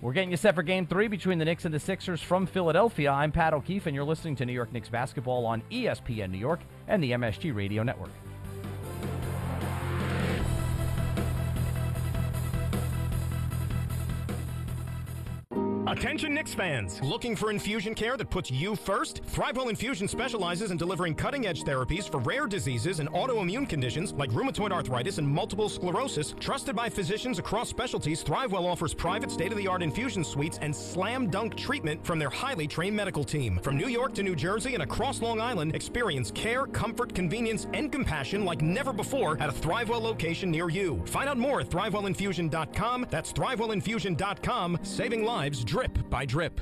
We're getting you set for Game 3 between the Knicks and the Sixers from Philadelphia. I'm Pat O'Keefe, and you're listening to New York Knicks basketball on ESPN New York and the MSG Radio Network. Attention Knicks fans! Looking for infusion care that puts you first? ThriveWell Infusion specializes in delivering cutting-edge therapies for rare diseases and autoimmune conditions like rheumatoid arthritis and multiple sclerosis. Trusted by physicians across specialties, ThriveWell offers private state-of-the-art infusion suites and slam-dunk treatment from their highly trained medical team. From New York to New Jersey and across Long Island, experience care, comfort, convenience, and compassion like never before at a ThriveWell location near you. Find out more at ThriveWellInfusion.com. That's ThriveWellInfusion.com. Saving lives drip by drip.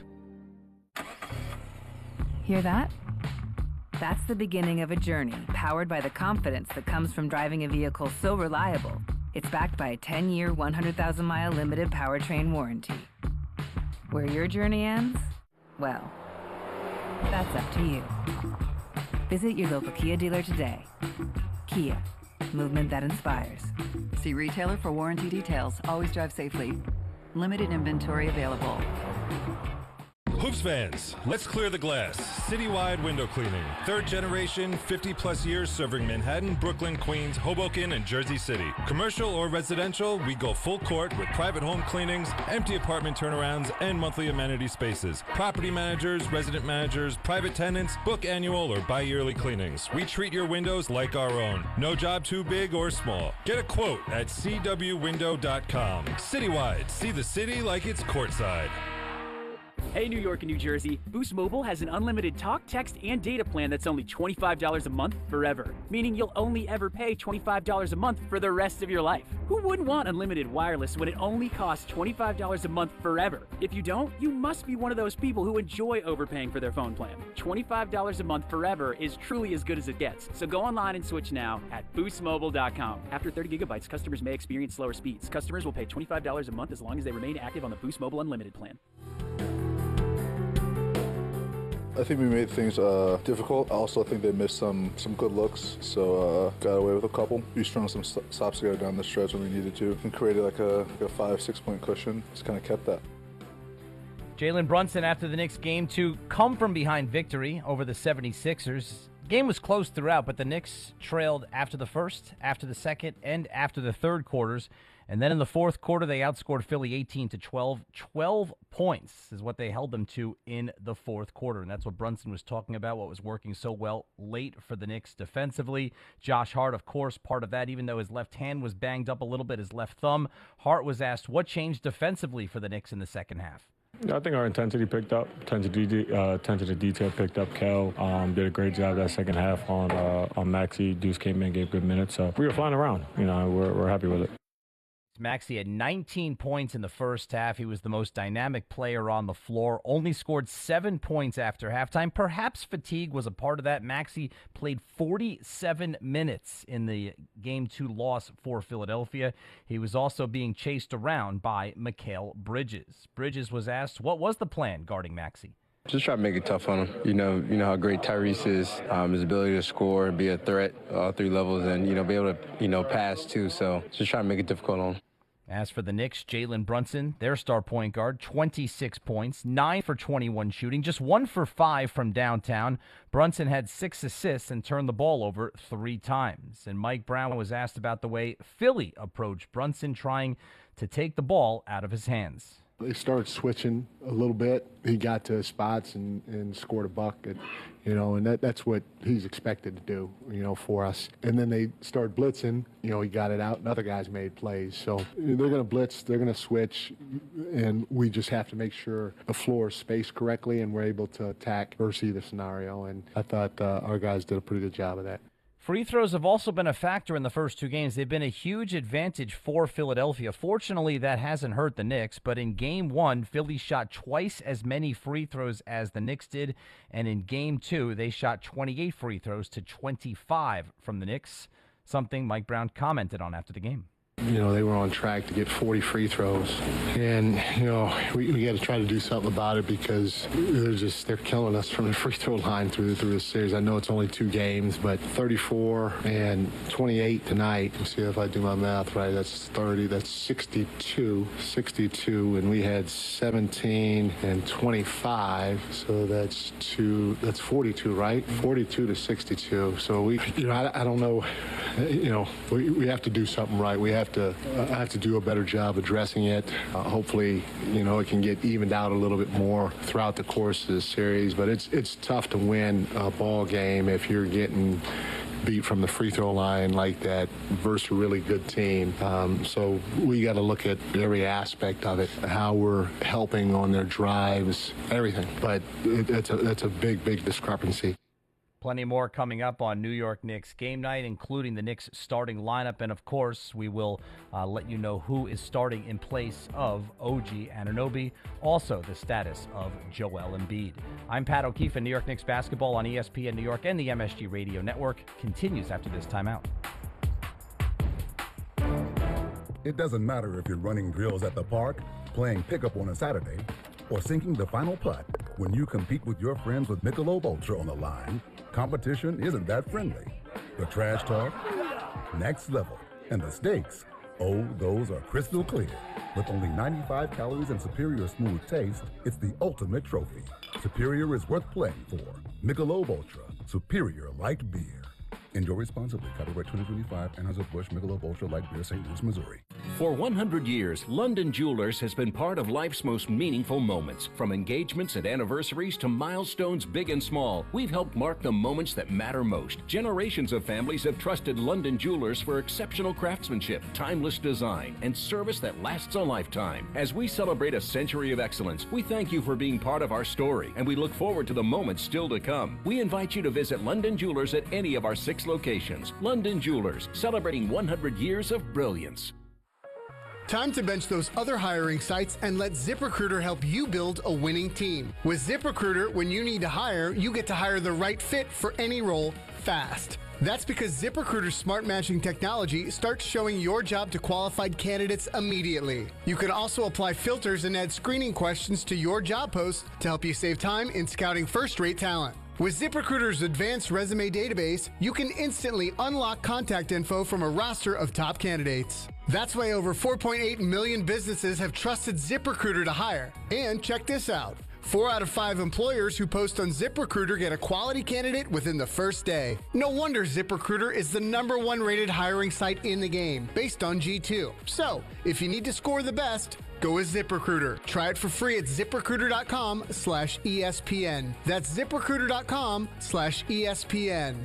Hear that? That's the beginning of a journey powered by the confidence that comes from driving a vehicle so reliable. It's backed by a 10-year, 100,000-mile limited powertrain warranty. Where your journey ends? Well, that's up to you. Visit your local Kia dealer today. Kia, movement that inspires. See retailer for warranty details. Always drive safely. Limited inventory available. Hoops fans, let's clear the glass. Citywide window cleaning. Third generation, 50-plus years serving Manhattan, Brooklyn, Queens, Hoboken, and Jersey City. Commercial or residential, we go full court with private home cleanings, empty apartment turnarounds, and monthly amenity spaces. Property managers, resident managers, private tenants, book annual or bi-yearly cleanings. We treat your windows like our own. No job too big or small. Get a quote at cwwindow.com. Citywide, see the city like it's courtside. Hey, New York and New Jersey, Boost Mobile has an unlimited talk, text, and data plan that's only $25 a month forever, meaning you'll only ever pay $25 a month for the rest of your life. Who wouldn't want unlimited wireless when it only costs $25 a month forever? If you don't, you must be one of those people who enjoy overpaying for their phone plan. $25 a month forever is truly as good as it gets, so go online and switch now at boostmobile.com. After 30 gigabytes, customers may experience slower speeds. Customers will pay $25 a month as long as they remain active on the Boost Mobile Unlimited plan. I think we made things difficult. I also think they missed some good looks, so got away with a couple. We strung some stops together down the stretch when we needed to and created like a 5-6 point cushion. Just kind of kept that. Jalen Brunson after the Knicks game to come from behind victory over the 76ers. Game was close throughout, but the Knicks trailed after the first, after the second, and after the third quarters. And then in the fourth quarter, they outscored Philly 18-12. 12 points is what they held them to in the fourth quarter. And that's what Brunson was talking about, what was working so well late for the Knicks defensively. Josh Hart, of course, part of that, even though his left hand was banged up a little bit, his left thumb. Hart was asked what changed defensively for the Knicks in the second half. I think our intensity picked up. Attention to detail picked up. Kel did a great job that second half on Maxey. Deuce came in, gave good minutes. So we were flying around. We're happy with it. Maxey had 19 points in the first half. He was the most dynamic player on the floor. Only scored 7 points after halftime. Perhaps fatigue was a part of that. Maxey played 47 minutes in the Game 2 loss for Philadelphia. He was also being chased around by Mikal Bridges. Bridges was asked, what was the plan guarding Maxey? Just try to make it tough on him. You know how great Tyrese is, his ability to score and be a threat all three levels, and be able to pass too. So just try to make it difficult on him. As for the Knicks, Jalen Brunson, their star point guard, 26 points, 9 for 21 shooting, just 1 for 5 from downtown. Brunson had 6 assists and turned the ball over 3 times. And Mike Brown was asked about the way Philly approached Brunson, trying to take the ball out of his hands. They started switching a little bit. He got to his spots and scored a bucket, and that's what he's expected to do, for us. And then they started blitzing. He got it out, and other guys made plays. So they're going to blitz, they're going to switch, and we just have to make sure the floor is spaced correctly and we're able to attack versus either scenario. And I thought our guys did a pretty good job of that. Free throws have also been a factor in the first 2 games. They've been a huge advantage for Philadelphia. Fortunately, that hasn't hurt the Knicks, but in Game 1, Philly shot twice as many free throws as the Knicks did, and in Game 2, they shot 28 free throws to 25 from the Knicks, something Mike Brown commented on after the game. They were on track to get 40 free throws. And, we got to try to do something about it because they're killing us from the free throw line through this series. I know it's only 2 games, but 34 and 28 tonight. Let's see if I do my math right. That's 30. That's 62. 62. And we had 17 and 25. So that's 42, right? 42 to 62. So I don't know. We have to do something right. I have to do a better job addressing it. Hopefully, it can get evened out a little bit more throughout the course of the series. But it's tough to win a ball game if you're getting beat from the free throw line like that versus a really good team. So we got to look at every aspect of it, how we're helping on their drives, everything. But that's a big discrepancy. Plenty more coming up on New York Knicks game night, including the Knicks starting lineup. And, of course, we will let you know who is starting in place of OG Anunoby. Also, the status of Joel Embiid. I'm Pat O'Keefe, and New York Knicks basketball on ESPN New York and the MSG Radio Network continues after this timeout. It doesn't matter if you're running drills at the park, playing pickup on a Saturday, or sinking the final putt. When you compete with your friends with Michelob Ultra on the line, competition isn't that friendly. The trash talk, next level. And the stakes, those are crystal clear. With only 95 calories and superior smooth taste, it's the ultimate trophy. Superior is worth playing for. Michelob Ultra, superior light beer. Enjoy responsibly. Copyright 2025, Anheuser-Busch Michelob Ultra Light Beer, St. Louis, Missouri. For 100 years, London Jewelers has been part of life's most meaningful moments. From engagements and anniversaries to milestones big and small, we've helped mark the moments that matter most. Generations of families have trusted London Jewelers for exceptional craftsmanship, timeless design, and service that lasts a lifetime. As we celebrate a century of excellence, we thank you for being part of our story, and we look forward to the moments still to come. We invite you to visit London Jewelers at any of our 6 locations. London Jewelers, celebrating 100 years of brilliance. Time to bench those other hiring sites and let ZipRecruiter help you build a winning team. With ZipRecruiter, when you need to hire, you get to hire the right fit for any role fast. That's because ZipRecruiter's smart matching technology starts showing your job to qualified candidates immediately. You can also apply filters and add screening questions to your job post to help you save time in scouting first-rate talent. With ZipRecruiter's advanced resume database, you can instantly unlock contact info from a roster of top candidates. That's why over 4.8 million businesses have trusted ZipRecruiter to hire. And check this out. 4 out of 5 employers who post on ZipRecruiter get a quality candidate within the first day. No wonder ZipRecruiter is the #1 rated hiring site in the game, based on G2. So, if you need to score the best, go with ZipRecruiter. Try it for free at ZipRecruiter.com/ESPN. That's ZipRecruiter.com/ESPN.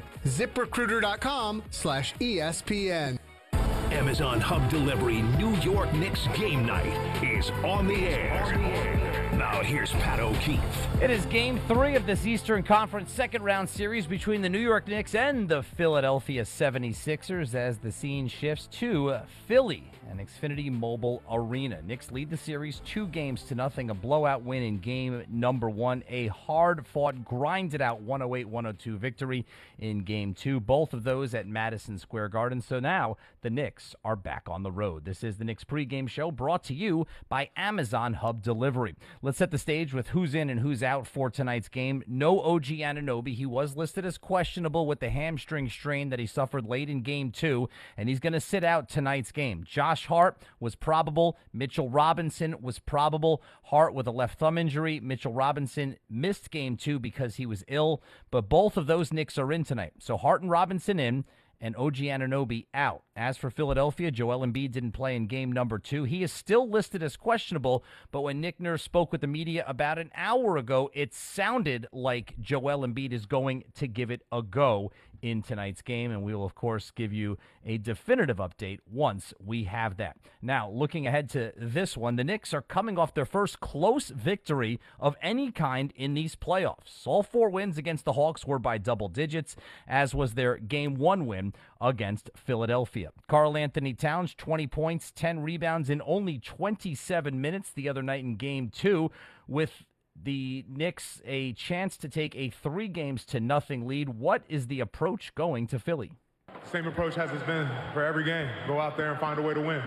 ZipRecruiter.com/ESPN. Amazon Hub Delivery New York Knicks game night is on the air. Now here's Pat O'Keefe. It is Game 3 of this Eastern Conference second-round series between the New York Knicks and the Philadelphia 76ers as the scene shifts to Philly and Xfinity Mobile Arena. Knicks lead the series 2-0, a blowout win in game number 1, a hard-fought, grinded-out 108-102 victory in Game 2, both of those at Madison Square Garden. So now the Knicks are back on the road. This is the Knicks pregame show brought to you by Amazon Hub Delivery. Let's set the stage with who's in and who's out for tonight's game. No OG Anunoby. He was listed as questionable with the hamstring strain that he suffered late in Game 2, and he's going to sit out tonight's game. Josh Hart was probable. Mitchell Robinson was probable. Hart with a left thumb injury. Mitchell Robinson missed Game 2 because he was ill, but both of those Knicks are in tonight. So Hart and Robinson in, and OG Anunoby out. As for Philadelphia, Joel Embiid didn't play in game number 2. He is still listed as questionable, but when Nick Nurse spoke with the media about an hour ago, it sounded like Joel Embiid is going to give it a go in tonight's game, and we will, of course, give you a definitive update once we have that. Now, looking ahead to this one, the Knicks are coming off their first close victory of any kind in these playoffs. All 4 wins against the Hawks were by double digits, as was their Game 1 win against Philadelphia. Karl Anthony Towns, 20 points, 10 rebounds in only 27 minutes the other night in Game 2, with the Knicks a chance to take a 3-0 lead. What is the approach going to Philly? Same approach as it's been for every game. Go out there and find a way to win.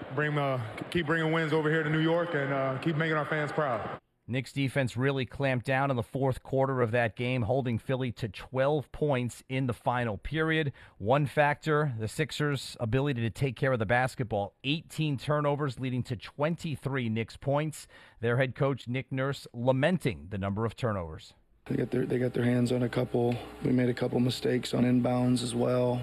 Keep bringing wins over here to New York and keep making our fans proud. Knicks defense really clamped down in the fourth quarter of that game, holding Philly to 12 points in the final period. One factor, the Sixers' ability to take care of the basketball. 18 turnovers leading to 23 Knicks points. Their head coach, Nick Nurse, lamenting the number of turnovers. They got their hands on a couple. We made a couple mistakes on inbounds as well.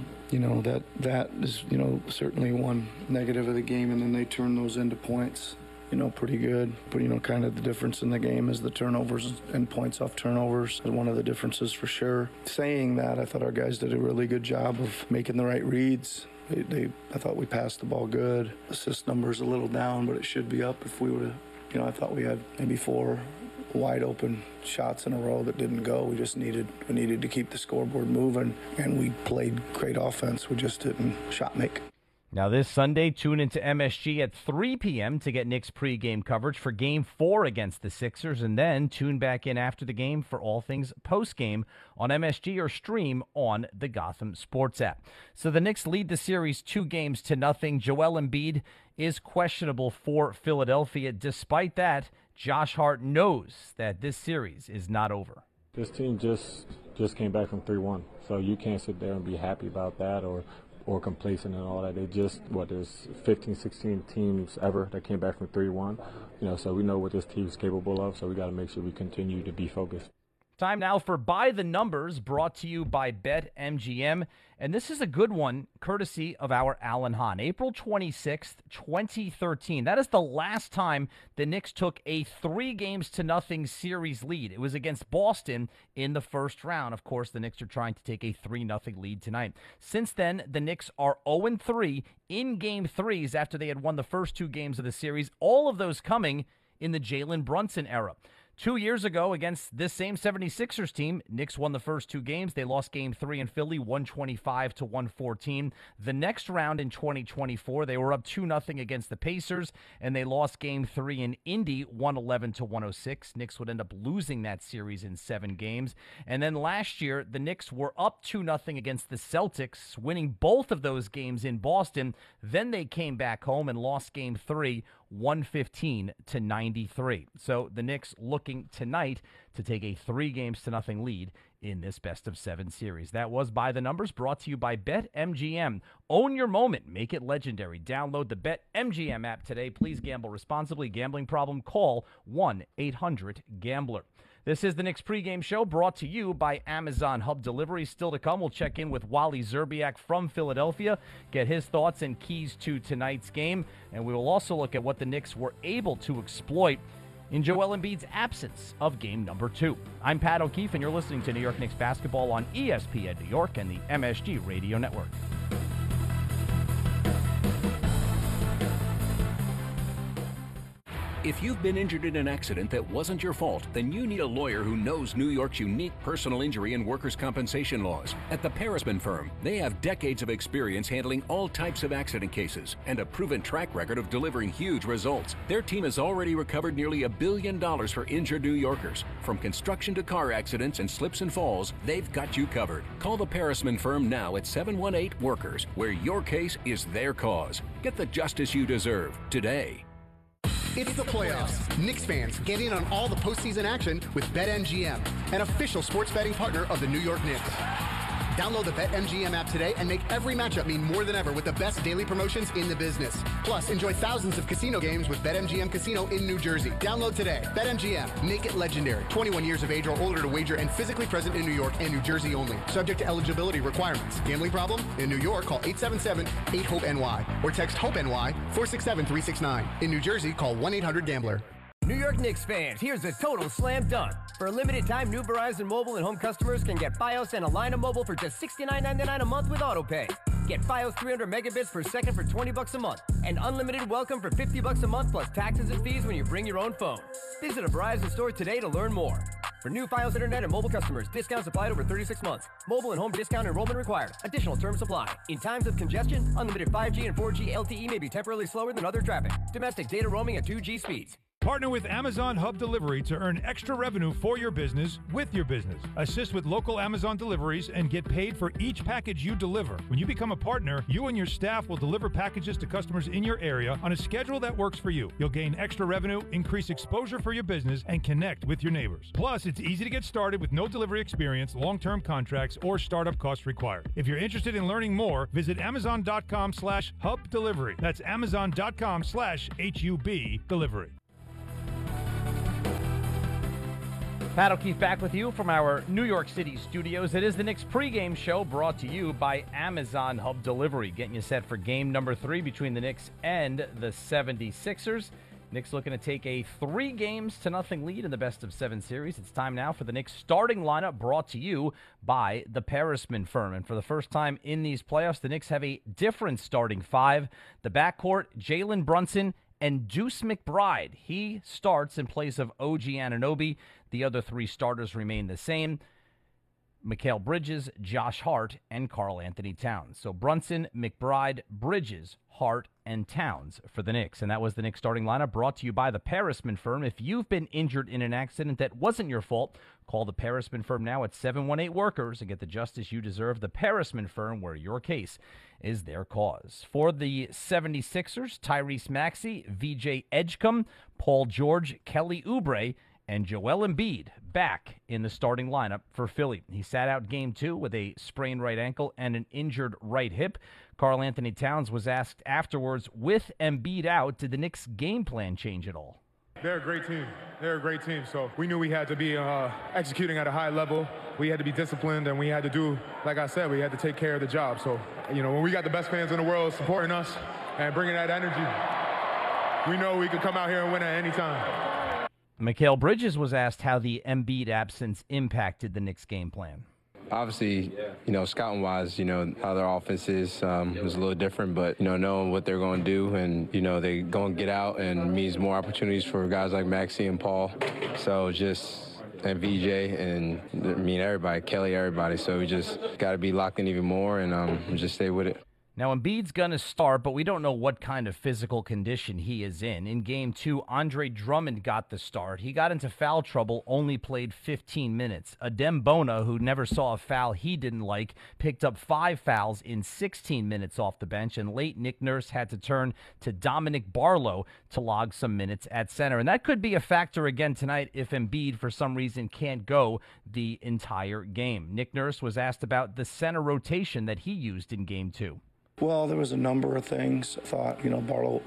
That is certainly one negative of the game, and then they turn those into points. Pretty good. But, kind of the difference in the game is the turnovers and points off turnovers. One of the differences for sure. Saying that, I thought our guys did a really good job of making the right reads. I thought we passed the ball good. Assist numbers a little down, but it should be up if we would have, I thought we had maybe 4 wide open shots in a row that didn't go. We needed to keep the scoreboard moving, and we played great offense. We just didn't shot make. Now this Sunday, tune into MSG at 3 p.m. to get Knicks pregame coverage for Game 4 against the Sixers, and then tune back in after the game for all things postgame on MSG or stream on the Gotham Sports app. So the Knicks lead the series 2-0. Joel Embiid is questionable for Philadelphia. Despite that, Josh Hart knows that this series is not over. This team just came back from 3-1, so you can't sit there and be happy about that or complacent and all that. There's 15, 16 teams ever that came back from 3-1, so we know what this team is capable of, so we got to make sure we continue to be focused. Time now for By the Numbers, brought to you by BetMGM. And this is a good one, courtesy of our Alan Hahn. April 26th, 2013. That is the last time the Knicks took a 3-0 series lead. It was against Boston in the first round. Of course, the Knicks are trying to take a 3-0 lead tonight. Since then, the Knicks are 0-3 in Game 3s after they had won the first 2 games of the series, all of those coming in the Jalen Brunson era. 2 years ago, against this same 76ers team, Knicks won the first 2 games. They lost Game 3 in Philly, 125-114. The next round in 2024, they were up 2-0 against the Pacers, and they lost Game 3 in Indy, 111-106. Knicks would end up losing that series in 7 games. And then last year, the Knicks were up 2-0 against the Celtics, winning both of those games in Boston. Then they came back home and lost Game 3, 115-93. So the Knicks looking tonight to take a 3-0 lead in this best-of-7 series. That was By the Numbers, brought to you by BetMGM. Own your moment. Make it legendary. Download the BetMGM app today. Please gamble responsibly. Gambling problem? Call 1-800-GAMBLER. This is the Knicks pregame show, brought to you by Amazon Hub Delivery. Still to come, we'll check in with Wally Szczerbiak from Philadelphia, get his thoughts and keys to tonight's game, and we will also look at what the Knicks were able to exploit in Joel Embiid's absence of game number 2. I'm Pat O'Keefe, and you're listening to New York Knicks basketball on ESPN New York and the MSG Radio Network. If you've been injured in an accident that wasn't your fault, then you need a lawyer who knows New York's unique personal injury and workers' compensation laws. At the Parisman Firm, they have decades of experience handling all types of accident cases and a proven track record of delivering huge results. Their team has already recovered nearly $1 billion for injured New Yorkers. From construction to car accidents and slips and falls, they've got you covered. Call the Parisman Firm now at 718-WORKERS, where your case is their cause. Get the justice you deserve today. It's the playoffs. Knicks fans, get in on all the postseason action with BetMGM, an official sports betting partner of the New York Knicks. Download the BetMGM app today and make every matchup mean more than ever with the best daily promotions in the business. Plus, enjoy thousands of casino games with BetMGM Casino in New Jersey. Download today. BetMGM. Make it legendary. 21 years of age or older to wager and physically present in New York and New Jersey only. Subject to eligibility requirements. Gambling problem? In New York, call 877-8-HOPE-NY or text HOPE-NY 467-369. In New Jersey, call 1-800-GAMBLER. New York Knicks fans, here's a total slam dunk. For a limited time, new Verizon Mobile and home customers can get Fios and a line of mobile for just $69.99 a month with AutoPay. Get Fios 300 megabits per second for $20 a month and unlimited welcome for $50 a month plus taxes and fees when you bring your own phone. Visit a Verizon store today to learn more. For new Fios Internet and mobile customers, discounts applied over 36 months. Mobile and home discount enrollment required. Additional terms apply. In times of congestion, unlimited 5G and 4G LTE may be temporarily slower than other traffic. Domestic data roaming at 2G speeds. Partner with Amazon Hub Delivery to earn extra revenue for your business with your business. Assist with local Amazon deliveries and get paid for each package you deliver. When you become a partner, you and your staff will deliver packages to customers in your area on a schedule that works for you. You'll gain extra revenue, increase exposure for your business, and connect with your neighbors. Plus, it's easy to get started with no delivery experience, long-term contracts, or startup costs required. If you're interested in learning more, visit Amazon.com/Hub Delivery. That's Amazon.com/HUB Delivery. Pat O'Keefe back with you from our New York City studios. It is the Knicks pregame show brought to you by Amazon Hub Delivery, getting you set for game number 3 between the Knicks and the 76ers. Knicks looking to take a 3-0 lead in the best-of-7 series. It's time now for the Knicks starting lineup brought to you by the Parisman firm. And for the first time in these playoffs, the Knicks have a different starting 5. The backcourt, Jalen Brunson and Deuce McBride. He starts in place of OG Anunoby. The other 3 starters remain the same: Mikal Bridges, Josh Hart, and Karl Anthony Towns. So Brunson, McBride, Bridges, Hart, and Towns for the Knicks. And that was the Knicks starting lineup brought to you by the Parisman firm. If you've been injured in an accident that wasn't your fault, call the Parisman firm now at 718-WORKERS and get the justice you deserve. The Parisman firm, where your case is their cause. For the 76ers, Tyrese Maxey, VJ Edgecombe, Paul George, Kelly Oubre, and Joel Embiid back in the starting lineup for Philly. He sat out game 2 with a sprained right ankle and an injured right hip. Karl Anthony Towns was asked afterwards, with Embiid out, did the Knicks' game plan change at all? They're a great team. They're a great team. So we knew we had to be executing at a high level. We had to be disciplined, and we had to do, like I said, we had to take care of the job. So, when we got the best fans in the world supporting us and bringing that energy, we know we could come out here and win at any time. Mikal Bridges was asked how the Embiid absence impacted the Knicks' game plan. Obviously, scouting-wise, how their offense is was a little different, but, knowing what they're going to do and, they going to get out and means more opportunities for guys like Maxey and Paul. So and VJ and, everybody, Kelly, everybody. So we just got to be locked in even more and just stay with it. Now, Embiid's going to start, but we don't know what kind of physical condition he is in. In Game 2, Andre Drummond got the start. He got into foul trouble, only played 15 minutes. Adem Bona, who never saw a foul he didn't like, picked up 5 fouls in 16 minutes off the bench, and late Nick Nurse had to turn to Dominic Barlow to log some minutes at center. And that could be a factor again tonight if Embiid, for some reason, can't go the entire game. Nick Nurse was asked about the center rotation that he used in Game 2. Well, there was a number of things. I thought, Bona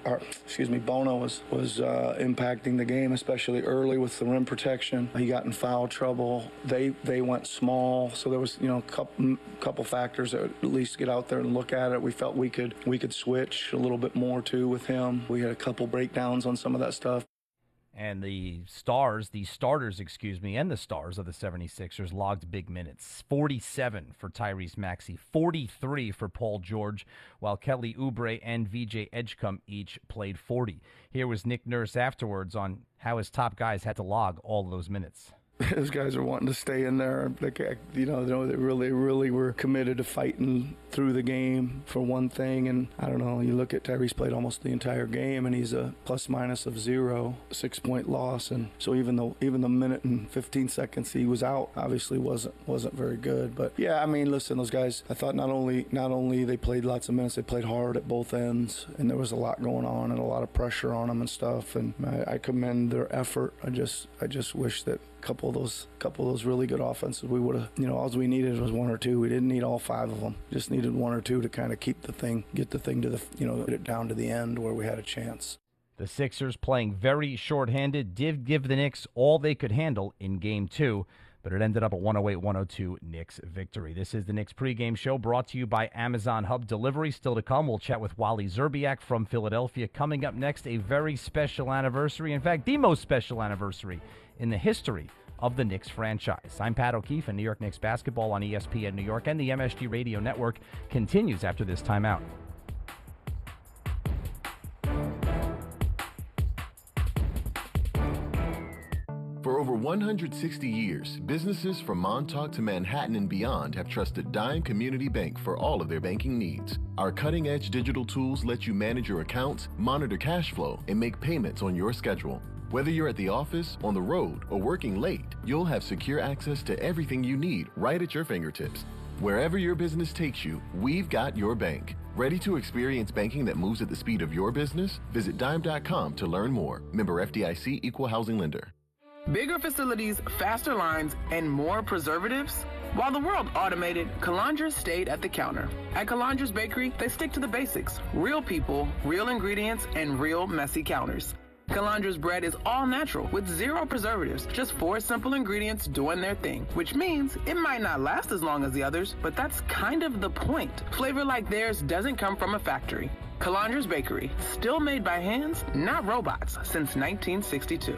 was impacting the game, especially early with the rim protection. He got in foul trouble. They went small, so there was, couple factors that would at least get out there and look at it. We felt we could switch a little bit more too with him. We had a couple breakdowns on some of that stuff. And the starters, and the stars of the 76ers logged big minutes. 47 for Tyrese Maxey, 43 for Paul George, while Kelly Oubre and VJ Edgecombe each played 40. Here was Nick Nurse afterwards on how his top guys had to log all of those minutes. Those guys are wanting to stay in there. They really were committed to fighting through the game for one thing. And I don't know, you look at Tyrese played almost the entire game, and he's a plus-minus of 0, 6-point loss. And so even the minute and 15 seconds he was out obviously wasn't very good. But yeah, listen, those guys, I thought not only they played lots of minutes, they played hard at both ends, and there was a lot going on and a lot of pressure on them and stuff. And I commend their effort. I just wish that couple of those really good offenses, we would have, all we needed was 1 or 2. We didn't need all 5 of them. Just needed 1 or 2 to kind of get the thing to the, get it down to the end where we had a chance. The Sixers, playing very shorthanded, did give the Knicks all they could handle in Game 2, but it ended up a 108-102 Knicks victory. This is the Knicks pregame show brought to you by Amazon Hub Delivery. Still to come, we'll chat with Wally Szczerbiak from Philadelphia. Coming up next, a very special anniversary. In fact, the most special anniversary in the history of the Knicks franchise. I'm Pat O'Keefe, and New York Knicks basketball on ESPN New York and the MSG Radio Network continues after this timeout. For over 160 years, businesses from Montauk to Manhattan and beyond have trusted Dime Community Bank for all of their banking needs. Our cutting-edge digital tools let you manage your accounts, monitor cash flow, and make payments on your schedule. Whether you're at the office, on the road, or working late, you'll have secure access to everything you need right at your fingertips. Wherever your business takes you, we've got your bank. Ready to experience banking that moves at the speed of your business? Visit Dime.com to learn more. Member FDIC, Equal Housing Lender. Bigger facilities, faster lines, and more preservatives? While the world automated, Calandra stayed at the counter. At Calandra's Bakery, they stick to the basics. Real people, real ingredients, and real messy counters. Calandra's bread is all natural with 0 preservatives, just 4 simple ingredients doing their thing, which means it might not last as long as the others, but that's kind of the point. Flavor like theirs doesn't come from a factory. Calandra's Bakery, still made by hands, not robots, since 1962.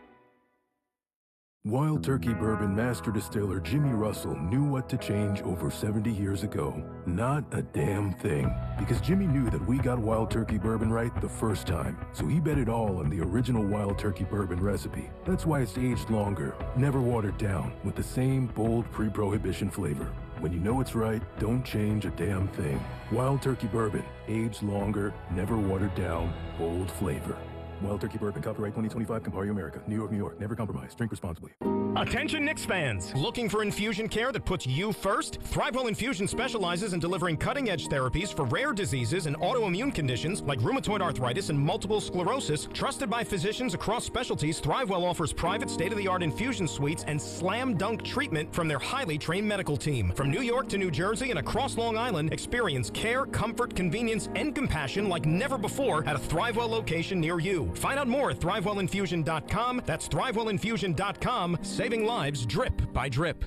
Wild Turkey Bourbon Master Distiller Jimmy Russell knew what to change over 70 years ago. Not a damn thing. Because Jimmy knew that we got Wild Turkey Bourbon right the first time. So he bet it all on the original Wild Turkey Bourbon recipe. That's why it's aged longer, never watered down, with the same bold pre-prohibition flavor. When you know it's right, don't change a damn thing. Wild Turkey Bourbon, aged longer, never watered down, bold flavor. Wild Turkey Bourbon, copyright 2025, Campari America, New York, New York. Never compromise. Drink responsibly. Attention Knicks fans! Looking for infusion care that puts you first? ThriveWell Infusion specializes in delivering cutting-edge therapies for rare diseases and autoimmune conditions like rheumatoid arthritis and multiple sclerosis. Trusted by physicians across specialties, ThriveWell offers private state-of-the-art infusion suites and slam-dunk treatment from their highly trained medical team. From New York to New Jersey and across Long Island, experience care, comfort, convenience, and compassion like never before at a ThriveWell location near you. Find out more at ThriveWellInfusion.com. That's ThriveWellInfusion.com. Saving lives drip by drip.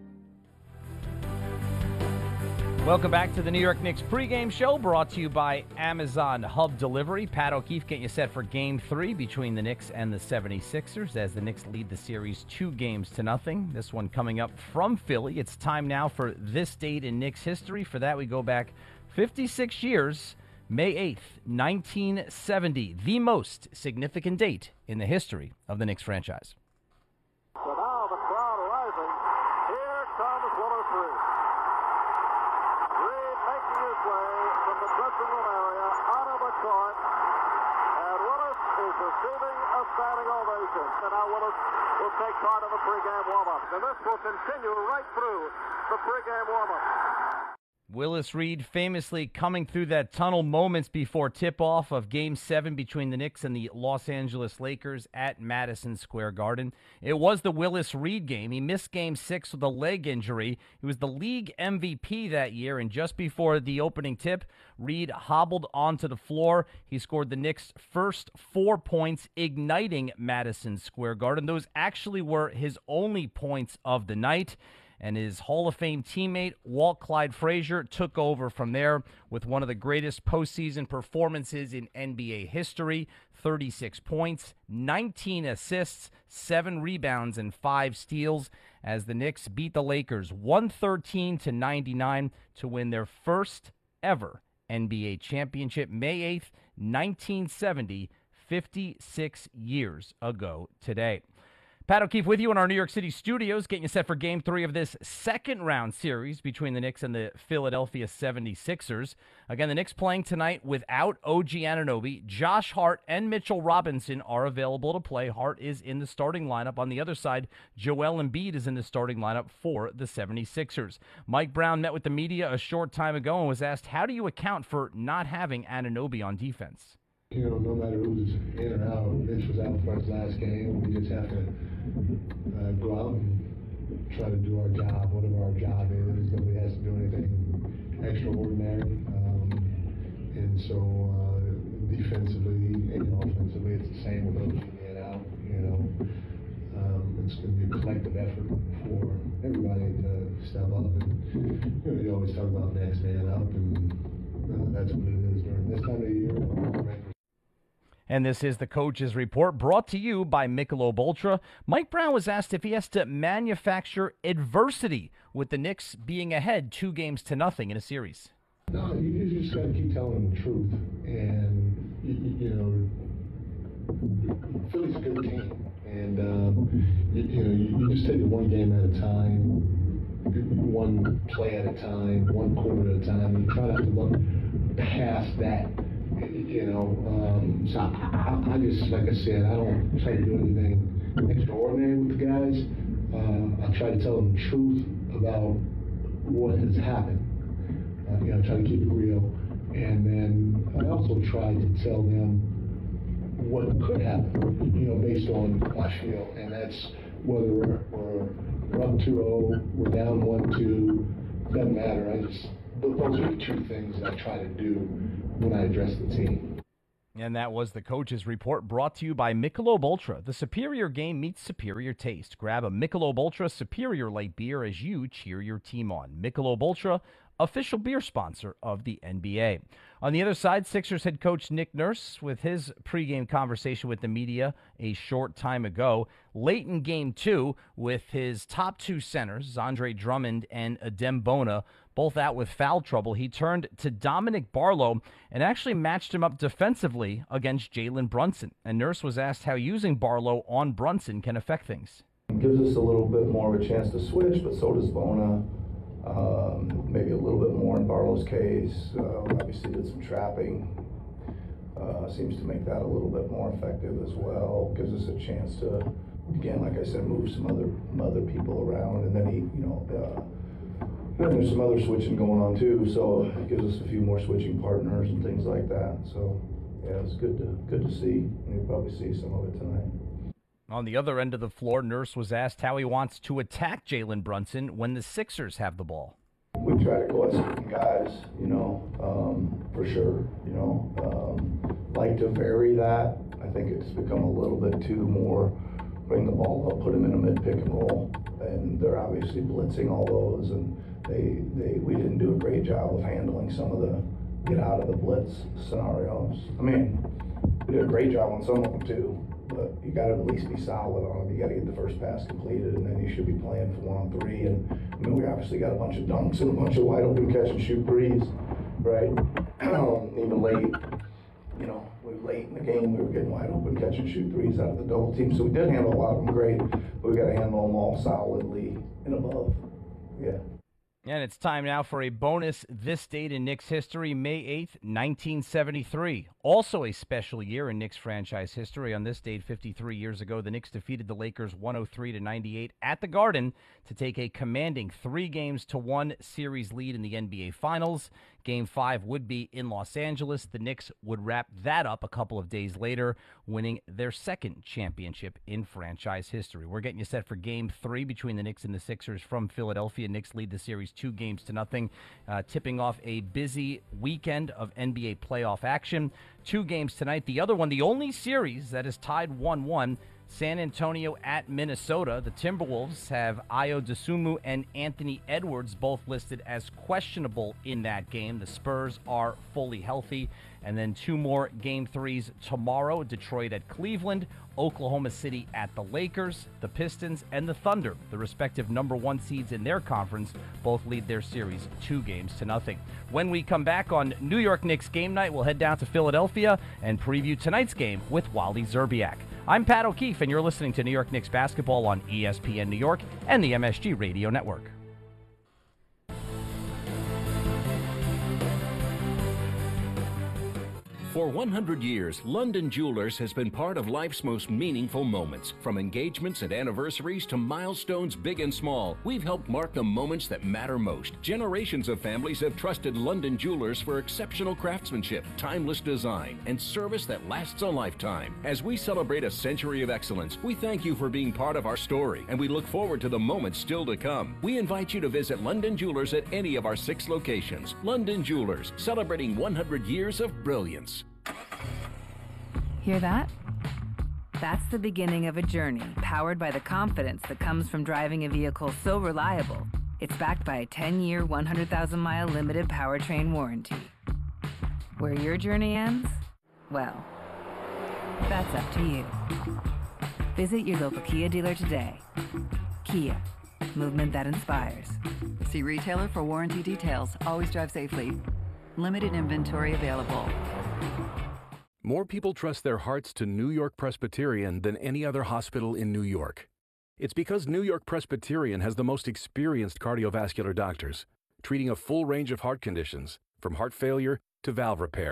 Welcome back to the New York Knicks pregame show, brought to you by Amazon Hub Delivery. Pat O'Keefe getting you set for Game 3 between the Knicks and the 76ers as the Knicks lead the series 2-0. This one coming up from Philly. It's time now for this date in Knicks history. For that, we go back 56 years. May 8th, 1970, the most significant date in the history of the Knicks franchise. So now the crowd rising. Here comes Willis Reed. Reed making his way from the dressing room area out of the court. And Willis is receiving a standing ovation. And now Willis will take part in the pregame warm-up. And this will continue right through the pregame warm-up. Willis Reed famously coming through that tunnel moments before tip-off of Game 7 between the Knicks and the Los Angeles Lakers at Madison Square Garden. It was the Willis Reed game. He missed Game 6 with a leg injury. He was the league MVP that year, and just before the opening tip, Reed hobbled onto the floor. He scored the Knicks' first 4 points, igniting Madison Square Garden. Those actually were his only points of the night. And his Hall of Fame teammate, Walt Clyde Frazier, took over from there with one of the greatest postseason performances in NBA history. 36 points, 19 assists, 7 rebounds, and 5 steals as the Knicks beat the Lakers 113-99 to win their first ever NBA championship. May 8th, 1970, 56 years ago today. Pat O'Keefe with you in our New York City studios, getting you set for Game 3 of this second-round series between the Knicks and the Philadelphia 76ers. Again, the Knicks playing tonight without OG Anunoby. Josh Hart and Mitchell Robinson are available to play. Hart is in the starting lineup. On the other side, Joel Embiid is in the starting lineup for the 76ers. Mike Brown met with the media a short time ago and was asked, how do you account for not having Anunoby on defense? You know, no matter who's in or out, Mitch was out for his last game. We just have to go out and try to do our job, whatever our job is. Nobody has to do anything extraordinary. And so defensively and offensively, it's the same with those being out. You know, it's going to be a collective effort for everybody to step up. And you know, you always talk about next man up, and that's what it is during this time of the year. And this is the Coach's Report, brought to you by Michelob Ultra. Mike Brown was asked if he has to manufacture adversity with the Knicks being ahead 2-0 in a series. No, you just got to keep telling them the truth. And, you know, Philly's a good team. And, you know, you just take it one game at a time, one play at a time, one quarter at a time. And you try not to look past that So I just, like I said, I don't try to do anything extraordinary with the guys. I try to tell them the truth about what has happened. Try to keep it real. And then I also try to tell them what could happen, based on my feel. And that's whether we're up 2-0, we're down 1-2, doesn't matter. Those are the two things I try to do when I address the team. And that was the Coach's Report, brought to you by Michelob Ultra. The superior game meets superior taste. Grab a Michelob Ultra Superior Light Beer as you cheer your team on. Michelob Ultra, official beer sponsor of the NBA. On the other side, Sixers head coach Nick Nurse with his pregame conversation with the media a short time ago. Late in Game 2, with his top two centers, Andre Drummond and Adem Bona, both out with foul trouble, he turned to Dominic Barlow and actually matched him up defensively against Jalen Brunson. And Nurse was asked how using Barlow on Brunson can affect things. It gives us a little bit more of a chance to switch, but so does Bona. Maybe a little bit more in Barlow's case. Obviously did some trapping. Seems to make that a little bit more effective as well. Gives us a chance to, again, like I said, move some other people around. And then then there's some other switching going on too. So it gives us a few more switching partners and things like that. So yeah, it's good to see. You'll probably see some of it tonight. On the other end of the floor, Nurse was asked how he wants to attack Jalen Brunson when the Sixers have the ball. We try to go at certain guys, for sure, like to vary that. I think it's become a little bit too more, bring the ball up, put them in a mid pick and roll, and they're obviously blitzing all those, and we didn't do a great job of handling some of the get out of the blitz scenarios. I mean, we did a great job on some of them too. But you got to at least be solid on them. You got to get the first pass completed, and then you should be playing for 1-on-3. And I mean, we obviously got a bunch of dunks and a bunch of wide open catch and shoot threes, right? Even late, late in the game, we were getting wide open catch and shoot threes out of the double team. So we did handle a lot of them great, but we got to handle them all solidly and above. Yeah. And it's time now for a bonus this date in Knicks history, May 8th, 1973. Also a special year in Knicks franchise history. On this date, 53 years ago, the Knicks defeated the Lakers 103-98 at the Garden to take a commanding 3-1 series lead in the NBA Finals. Game 5 would be in Los Angeles. The Knicks would wrap that up a couple of days later, winning their second championship in franchise history. We're getting you set for Game 3 between the Knicks and the Sixers from Philadelphia. Knicks lead the series 2-0, tipping off a busy weekend of NBA playoff action. 2 games tonight. The other one, the only series that is tied 1-1, San Antonio at Minnesota. The Timberwolves have Ayo Dosunmu and Anthony Edwards both listed as questionable in that game. The Spurs are fully healthy. And then 2 more Game 3s tomorrow. Detroit at Cleveland, Oklahoma City at the Lakers, the Pistons, and the Thunder, the respective number 1 seeds in their conference, both lead their series 2-0. When we come back on New York Knicks game night, we'll head down to Philadelphia and preview tonight's game with Wally Zerbiak. I'm Pat O'Keefe, and you're listening to New York Knicks basketball on ESPN New York and the MSG Radio Network. For 100 years, London Jewelers has been part of life's most meaningful moments. From engagements and anniversaries to milestones big and small, we've helped mark the moments that matter most. Generations of families have trusted London Jewelers for exceptional craftsmanship, timeless design, and service that lasts a lifetime. As we celebrate a century of excellence, we thank you for being part of our story, and we look forward to the moments still to come. We invite you to visit London Jewelers at any of our 6 locations. London Jewelers, celebrating 100 years of brilliance. Hear that? That's the beginning of a journey powered by the confidence that comes from driving a vehicle so reliable, it's backed by a 10-year, 100,000-mile limited powertrain warranty. Where your journey ends? Well, that's up to you. Visit your local Kia dealer today. Kia, movement that inspires. See retailer for warranty details. Always drive safely. Limited inventory available. More people trust their hearts to New York Presbyterian than any other hospital in New York. It's because New York Presbyterian has the most experienced cardiovascular doctors, treating a full range of heart conditions, from heart failure to valve repair.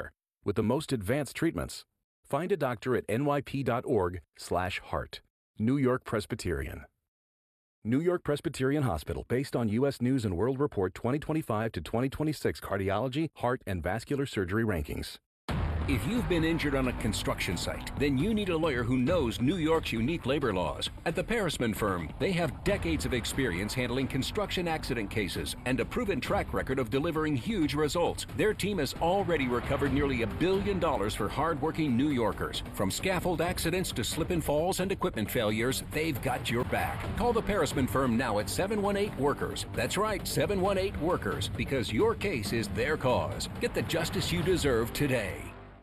with the most advanced treatments. Find a doctor at nyp.org/heart. New York Presbyterian. New York Presbyterian Hospital, based on U.S. News & World Report 2025 to 2026 cardiology, heart, and vascular surgery rankings. If you've been injured on a construction site, then you need a lawyer who knows New York's unique labor laws. At the Parisman Firm, they have decades of experience handling construction accident cases and a proven track record of delivering huge results. Their team has already recovered nearly $1 billion for hardworking New Yorkers. From scaffold accidents to slip and falls and equipment failures, they've got your back. Call the Parisman Firm now at 718-WORKERS. That's right, 718-WORKERS, because your case is their cause. Get the justice you deserve today.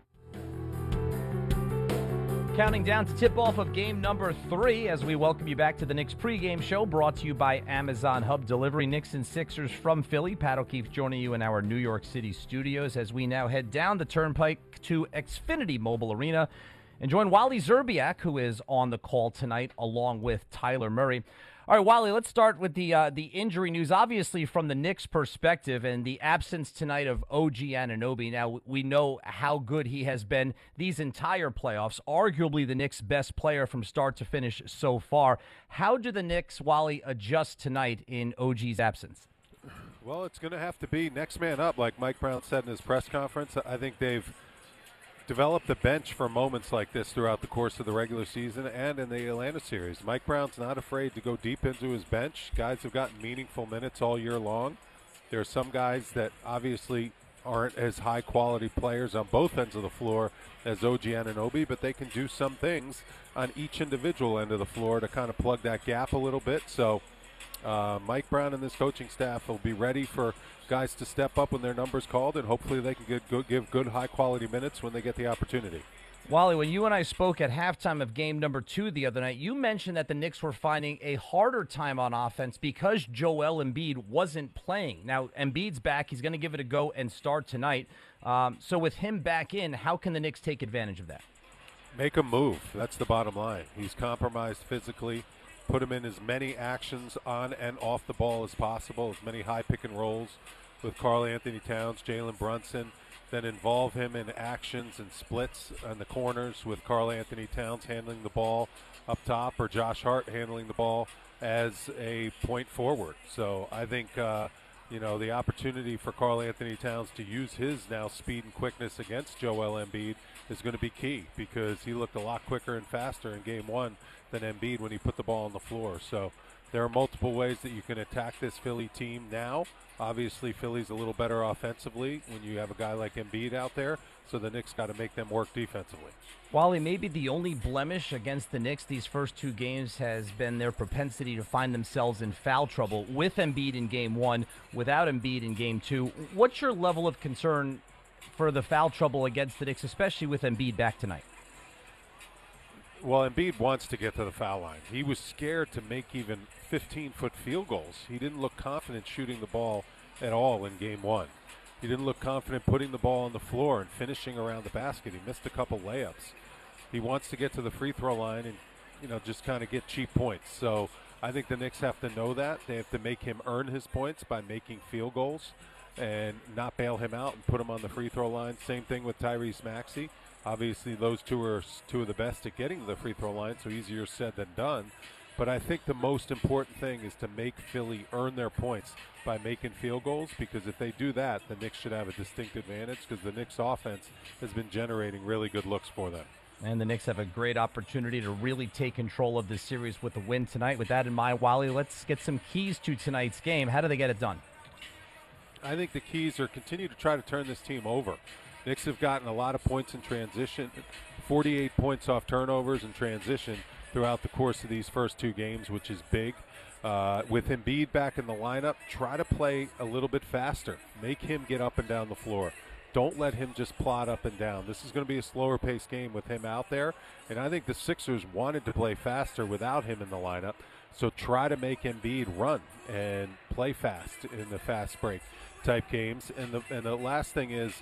Counting down to tip-off of game number 3 as we welcome you back to the Knicks pregame show brought to you by Amazon Hub Delivery. Knicks and Sixers from Philly. Pat O'Keefe joining you in our New York City studios as we now head down the turnpike to Xfinity Mobile Arena and join Wally Szczerbiak, who is on the call tonight, along with Tyler Murray. All right, Wally, let's start with the injury news. Obviously, from the Knicks' perspective and the absence tonight of OG Anunoby. Now, we know how good he has been these entire playoffs, arguably the Knicks' best player from start to finish so far. How do the Knicks, Wally, adjust tonight in OG's absence? Well, it's going to have to be next man up, like Mike Brown said in his press conference. I think they've developed the bench for moments like this throughout the course of the regular season and in the Atlanta series. Mike Brown's not afraid to go deep into his bench. Guys have gotten meaningful minutes all year long. There are some guys that obviously aren't as high-quality players on both ends of the floor as OG Anunoby, but they can do some things on each individual end of the floor to kind of plug that gap a little bit. So Mike Brown and this coaching staff will be ready for guys to step up when their number's called, and hopefully they can give good high-quality minutes when they get the opportunity. Wally, when you and I spoke at halftime of game number 2 the other night, you mentioned that the Knicks were finding a harder time on offense because Joel Embiid wasn't playing. Now, Embiid's back. He's going to give it a go and start tonight. So with him back in, how can the Knicks take advantage of that? Make him move. That's the bottom line. He's compromised physically. Put him in as many actions on and off the ball as possible, as many high pick and rolls with Karl Anthony Towns, Jalen Brunson, then involve him in actions and splits on the corners with Karl Anthony Towns handling the ball up top or Josh Hart handling the ball as a point forward. So I think, the opportunity for Karl Anthony Towns to use his now speed and quickness against Joel Embiid is going to be key because he looked a lot quicker and faster in game 1 than Embiid when he put the ball on the floor. So there are multiple ways that you can attack this Philly team now. Obviously, Philly's a little better offensively when you have a guy like Embiid out there, so the Knicks got to make them work defensively. Wally, maybe the only blemish against the Knicks these first 2 games has been their propensity to find themselves in foul trouble with Embiid in game 1, without Embiid in game 2. What's your level of concern for the foul trouble against the Knicks, especially with Embiid back tonight? Well, Embiid wants to get to the foul line. He was scared to make even 15-foot field goals. He didn't look confident shooting the ball at all in game 1. He didn't look confident putting the ball on the floor and finishing around the basket. He missed a couple layups. He wants to get to the free throw line and, just kind of get cheap points. So I think the Knicks have to know that. They have to make him earn his points by making field goals and not bail him out and put him on the free throw line. Same thing with Tyrese Maxey. Obviously, those two are 2 of the best at getting to the free throw line, so easier said than done. But I think the most important thing is to make Philly earn their points by making field goals, because if they do that, the Knicks should have a distinct advantage because the Knicks offense has been generating really good looks for them. And the Knicks have a great opportunity to really take control of this series with a win tonight. With that in mind, Wally, let's get some keys to tonight's game. How do they get it done? I think the keys are continue to try to turn this team over. Knicks have gotten a lot of points in transition, 48 points off turnovers in transition throughout the course of these first 2 games, which is big. With Embiid back in the lineup, try to play a little bit faster. Make him get up and down the floor. Don't let him just plod up and down. This is going to be a slower-paced game with him out there, and I think the Sixers wanted to play faster without him in the lineup, so try to make Embiid run and play fast in the fast break type games. And the last thing is,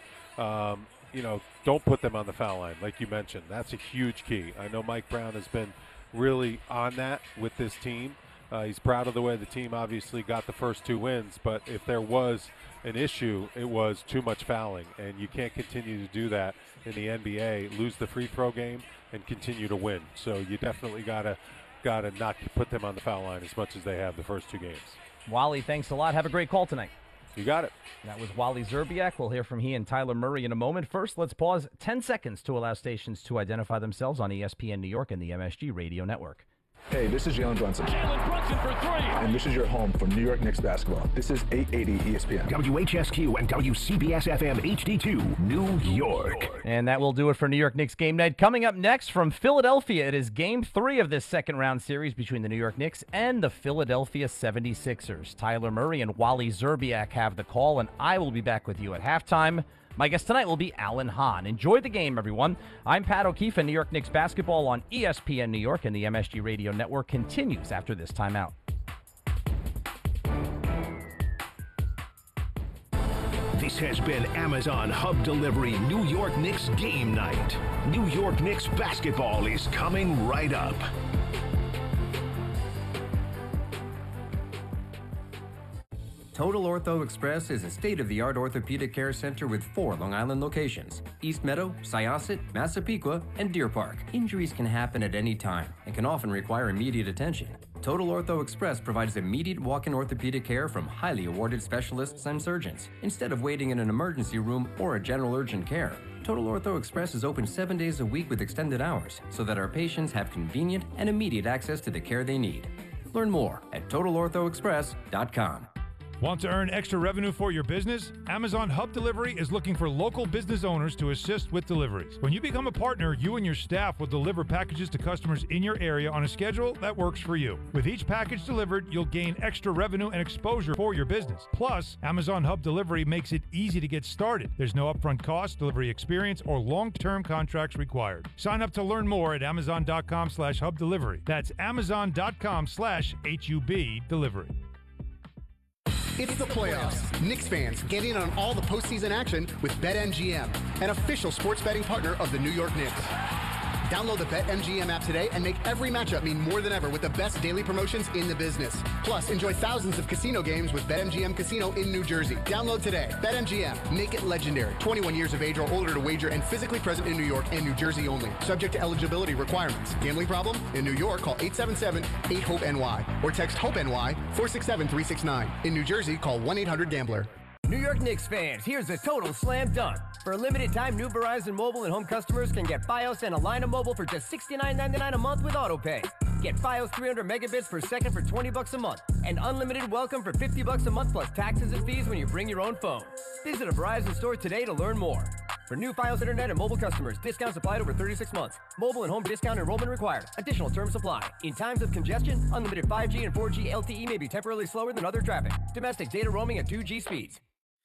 don't put them on the foul line, like you mentioned. That's a huge key. I know Mike Brown has been really on that with this team, He's proud of the way the team obviously got the first 2 wins, but if there was an issue, it was too much fouling, and you can't continue to do that in the NBA, lose the free throw game, and continue to win. So you definitely gotta not put them on the foul line as much as they have the first 2 games. Wally, thanks a lot. Have a great call tonight. You got it. That was Wally Zerbiak. We'll hear from he and Tyler Murray in a moment. First, let's pause 10 seconds to allow stations to identify themselves on ESPN New York and the MSG Radio Network. Hey, this is Jalen Brunson. Jalen Brunson for 3. And this is your home for New York Knicks basketball. This is 880 ESPN. WHSQ and WCBS-FM HD2, New York. And that will do it for New York Knicks Game Night. Coming up next from Philadelphia, it is Game 3 of this second-round series between the New York Knicks and the Philadelphia 76ers. Tyler Murray and Wally Zerbiak have the call, and I will be back with you at halftime. My guest tonight will be Alan Hahn. Enjoy the game, everyone. I'm Pat O'Keefe, and New York Knicks basketball on ESPN New York and the MSG Radio Network continues after this timeout. This has been Amazon Hub Delivery New York Knicks Game Night. New York Knicks basketball is coming right up. Total Ortho Express is a state-of-the-art orthopedic care center with 4 Long Island locations: East Meadow, Syosset, Massapequa, and Deer Park. Injuries can happen at any time and can often require immediate attention. Total Ortho Express provides immediate walk-in orthopedic care from highly awarded specialists and surgeons, instead of waiting in an emergency room or a general urgent care. Total Ortho Express is open 7 days a week with extended hours, so that our patients have convenient and immediate access to the care they need. Learn more at TotalOrthoExpress.com. Want to earn extra revenue for your business? Amazon Hub Delivery is looking for local business owners to assist with deliveries. When you become a partner, you and your staff will deliver packages to customers in your area on a schedule that works for you. With each package delivered, you'll gain extra revenue and exposure for your business. Plus, Amazon Hub Delivery makes it easy to get started. There's no upfront cost, delivery experience, or long-term contracts required. Sign up to learn more at Amazon.com/Hub Delivery. That's Amazon.com/HUB Delivery. It's the playoffs. Knicks fans, get in on all the postseason action with BetMGM, an official sports betting partner of the New York Knicks. Download the BetMGM app today and make every matchup mean more than ever with the best daily promotions in the business. Plus, enjoy thousands of casino games with BetMGM Casino in New Jersey. Download today. BetMGM. Make it legendary. 21 years of age or older to wager and physically present in New York and New Jersey only. Subject to eligibility requirements. Gambling problem? In New York, call 877-8-HOPE-NY or text HOPE-NY 467-369. In New Jersey, call 1-800-GAMBLER. New York Knicks fans, here's a total slam dunk. For a limited time, new Verizon Mobile and home customers can get Fios and a line of mobile for just $69.99 a month with AutoPay. Get Fios 300 megabits per second for $20 a month and unlimited welcome for $50 a month plus taxes and fees when you bring your own phone. Visit a Verizon store today to learn more. For new Fios internet and mobile customers, discounts applied over 36 months. Mobile and home discount enrollment required. Additional terms apply. In times of congestion, unlimited 5G and 4G LTE may be temporarily slower than other traffic. Domestic data roaming at 2G speeds.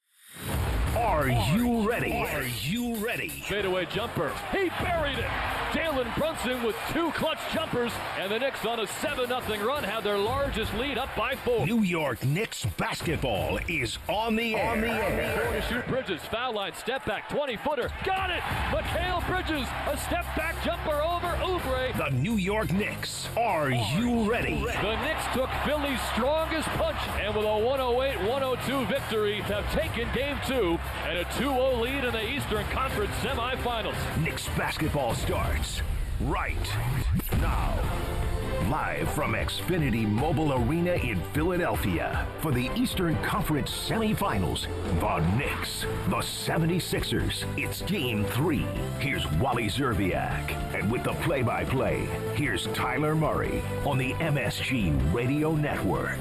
Are you ready? Are you ready? Fadeaway jumper. He buried it. Jalen Brunson with 2 clutch jumpers, and the Knicks on a 7-0 run have their largest lead up by 4. New York Knicks basketball is on the air. Four to shoot Bridges. Foul line. Step back. 20-footer. Got it. Mikal Bridges. A step back jumper over Oubre. The New York Knicks. Are you ready? The Knicks took Philly's strongest punch, and with a 108-102 victory, have taken Game 2 and a 2-0 lead in the Eastern Conference semifinals. Knicks basketball starts right now. Live from Xfinity Mobile Arena in Philadelphia for the Eastern Conference semifinals, the Knicks, the 76ers. It's Game 3. Here's Wally Zerbiak. And with the play-by-play, here's Tyler Murray on the MSG Radio Network.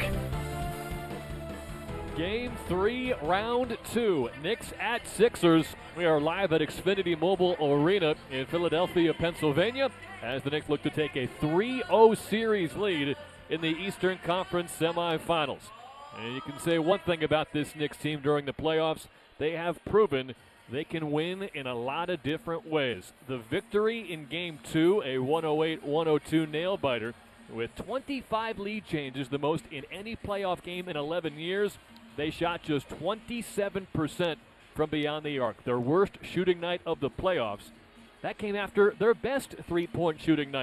Game 3, round 2. Knicks at Sixers. We are live at Xfinity Mobile Arena in Philadelphia, Pennsylvania, as the Knicks look to take a 3-0 series lead in the Eastern Conference semifinals. And you can say one thing about this Knicks team during the playoffs. They have proven they can win in a lot of different ways. The victory in Game 2, a 108-102 nail-biter, with 25 lead changes, the most in any playoff game in 11 years. They shot just 27% from beyond the arc, their worst shooting night of the playoffs. That came after their best three-point shooting night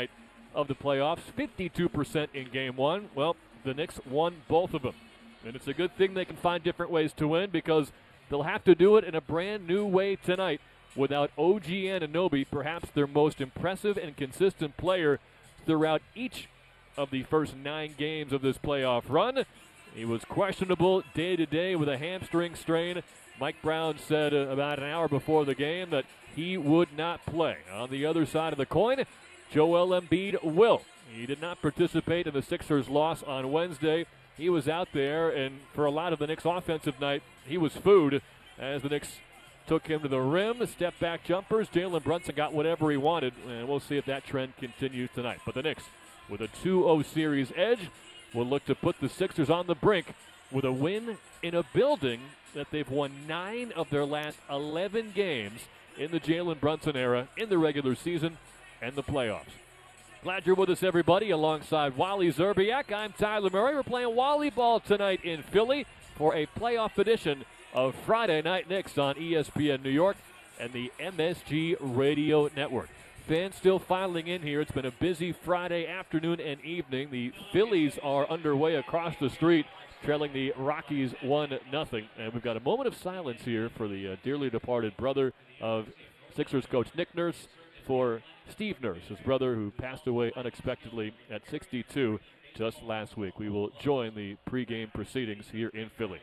of the playoffs, 52% in Game 1. Well, the Knicks won both of them. And it's a good thing they can find different ways to win because they'll have to do it in a brand new way tonight without OG Anunoby, perhaps their most impressive and consistent player throughout each of the first 9 games of this playoff run. He was questionable day-to-day with a hamstring strain. Mike Brown said about an hour before the game that he would not play. On the other side of the coin, Joel Embiid will. He did not participate in the Sixers' loss on Wednesday. He was out there, and for a lot of the Knicks' offensive night, he was food as the Knicks took him to the rim. Step-back jumpers. Jalen Brunson got whatever he wanted, and we'll see if that trend continues tonight. But the Knicks, with a 2-0 series edge, will look to put the Sixers on the brink with a win in a building that they've won 9 of their last 11 games in the Jalen Brunson era in the regular season and the playoffs. Glad you're with us, everybody. Alongside Wally Zerbiak, I'm Tyler Murray. We're playing Wally ball tonight in Philly for a playoff edition of Friday Night Knicks on ESPN New York and the MSG Radio Network. Fans still filing in here. It's been a busy Friday afternoon and evening. The Phillies are underway across the street, trailing the Rockies 1-0. And we've got a moment of silence here for the dearly departed brother of Sixers coach Nick Nurse, for Steve Nurse, his brother who passed away unexpectedly at 62 just last week. We will join the pregame proceedings here in Philly.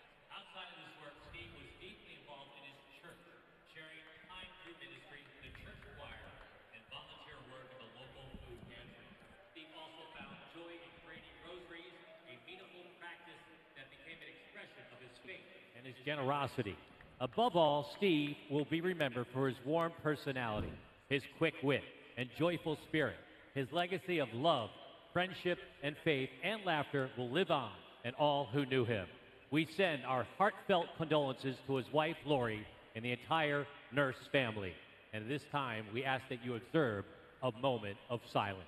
And his generosity. Above all, Steve will be remembered for his warm personality, his quick wit, and joyful spirit. His legacy of love, friendship, and faith and laughter will live on in all who knew him. We send our heartfelt condolences to his wife, Lori, and the entire Nurse family. And at this time, we ask that you observe a moment of silence.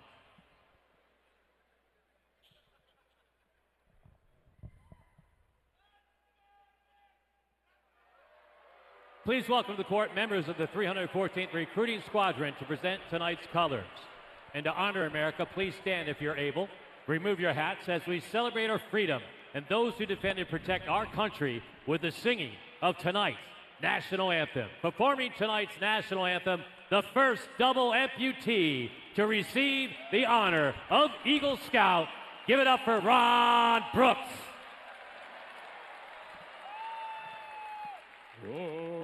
Please welcome to the court members of the 314th Recruiting Squadron to present tonight's colors. And to honor America, please stand if you're able. Remove your hats as we celebrate our freedom and those who defend and protect our country with the singing of tonight's national anthem. Performing tonight's national anthem, the first double amputee to receive the honor of Eagle Scout. Give it up for Ron Brooks. Whoa.